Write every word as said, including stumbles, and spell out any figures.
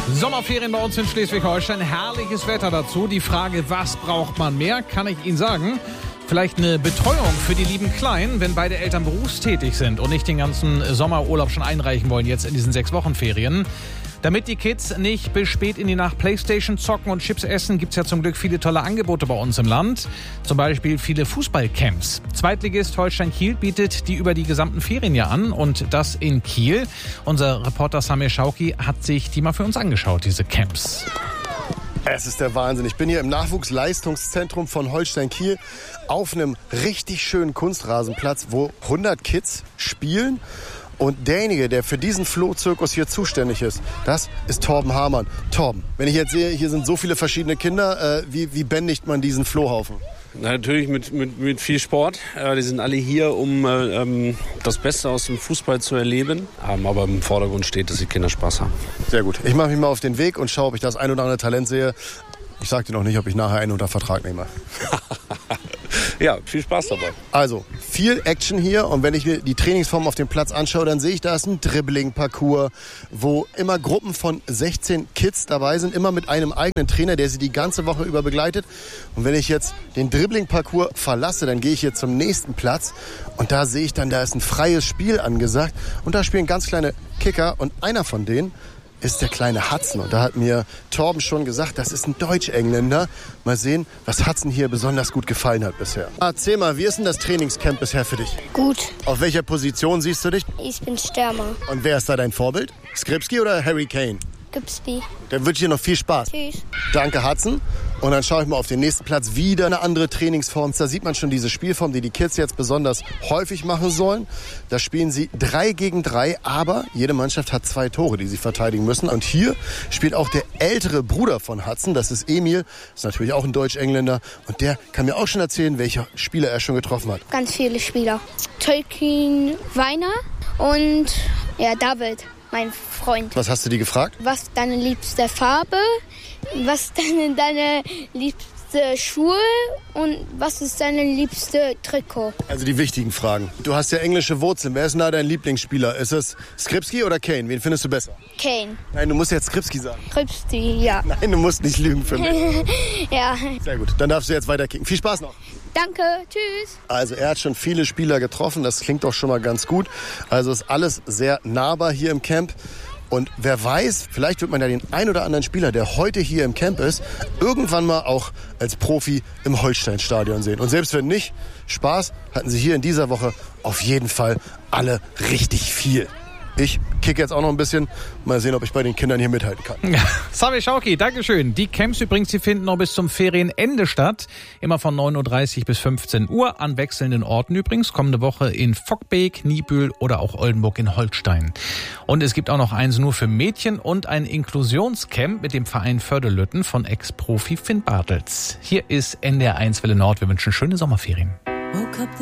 Sommerferien bei uns in Schleswig-Holstein. Herrliches Wetter dazu. Die Frage, was braucht man mehr, kann ich Ihnen sagen. Vielleicht eine Betreuung für die lieben Kleinen, wenn beide Eltern berufstätig sind und nicht den ganzen Sommerurlaub schon einreichen wollen, jetzt in diesen sechs Wochen Ferien. Damit die Kids nicht bis spät in die Nacht Playstation zocken und Chips essen, gibt's ja zum Glück viele tolle Angebote bei uns im Land. Zum Beispiel viele Fußballcamps. Zweitligist Holstein Kiel bietet die über die gesamten Ferien ja an und das in Kiel. Unser Reporter Samir Schauki hat sich die mal für uns angeschaut, diese Camps. Es ist der Wahnsinn. Ich bin hier im Nachwuchsleistungszentrum von Holstein Kiel auf einem richtig schönen Kunstrasenplatz, wo hundert Kids spielen. Und derjenige, der für diesen Flohzirkus hier zuständig ist, das ist Torben Hamann. Torben, wenn ich jetzt sehe, hier sind so viele verschiedene Kinder, äh, wie, wie bändigt man diesen Flohhaufen? Natürlich mit, mit, mit viel Sport. Äh, die sind alle hier, um äh, das Beste aus dem Fußball zu erleben. Ähm, aber im Vordergrund steht, dass die Kinder Spaß haben. Sehr gut. Ich mache mich mal auf den Weg und schaue, ob ich das ein oder andere Talent sehe. Ich sage dir noch nicht, ob ich nachher einen unter Vertrag nehme. Ja, viel Spaß dabei. Also, viel Action hier. Und wenn ich mir die Trainingsform auf dem Platz anschaue, dann sehe ich, da ist ein Dribbling-Parcours, wo immer Gruppen von sechzehn Kids dabei sind, immer mit einem eigenen Trainer, der sie die ganze Woche über begleitet. Und wenn ich jetzt den Dribbling-Parcours verlasse, dann gehe ich hier zum nächsten Platz. Und da sehe ich dann, da ist ein freies Spiel angesagt. Und da spielen ganz kleine Kicker. Und einer von denen ist der kleine Hudson. Und da hat mir Torben schon gesagt, das ist ein Deutsch-Engländer. Mal sehen, was Hudson hier besonders gut gefallen hat bisher. Erzähl mal, wie ist denn das Trainingscamp bisher für dich? Gut. Auf welcher Position siehst du dich? Ich bin Stürmer. Und wer ist da dein Vorbild? Skripski oder Harry Kane? Gipsby. Dann wünsche ich dir noch viel Spaß. Tschüss. Danke, Hudson. Und dann schaue ich mal auf den nächsten Platz. Wieder eine andere Trainingsform. Da sieht man schon diese Spielform, die die Kids jetzt besonders häufig machen sollen. Da spielen sie drei gegen drei, aber jede Mannschaft hat zwei Tore, die sie verteidigen müssen. Und hier spielt auch der ältere Bruder von Hudson, das ist Emil. Ist natürlich auch ein Deutsch-Engländer. Und der kann mir auch schon erzählen, welcher Spieler er schon getroffen hat. Ganz viele Spieler. Tolkien Weiner und ja, David, mein Freund. Was hast du die gefragt? Was deine liebste Farbe? Was deine, deine liebste Schuhe? Und was ist deine liebste Trikot? Also die wichtigen Fragen. Du hast ja englische Wurzeln. Wer ist denn da dein Lieblingsspieler? Ist es Skripski oder Kane? Wen findest du besser? Kane. Nein, du musst jetzt Skripski sagen. Skripski, ja. Nein, du musst nicht lügen für mich. Ja. Sehr gut, dann darfst du jetzt weiter kicken. Viel Spaß noch. Danke, tschüss. Also er hat schon viele Spieler getroffen, das klingt doch schon mal ganz gut. Also ist alles sehr nahbar hier im Camp. Und wer weiß, vielleicht wird man ja den ein oder anderen Spieler, der heute hier im Camp ist, irgendwann mal auch als Profi im Holstein-Stadion sehen. Und selbst wenn nicht, Spaß hatten sie hier in dieser Woche auf jeden Fall alle richtig viel. Ich kicke jetzt auch noch ein bisschen. Mal sehen, ob ich bei den Kindern hier mithalten kann. Ja. Samir Schauki, Dankeschön. Die Camps übrigens, die finden noch bis zum Ferienende statt. Immer von neun Uhr dreißig bis fünfzehn Uhr an wechselnden Orten übrigens. Kommende Woche in Vockbeek, Niebüll oder auch Oldenburg in Holstein. Und es gibt auch noch eins nur für Mädchen und ein Inklusionscamp mit dem Verein Förderlütten von Ex-Profi Finn Bartels. Hier ist N D R eins Welle Nord. Wir wünschen schöne Sommerferien.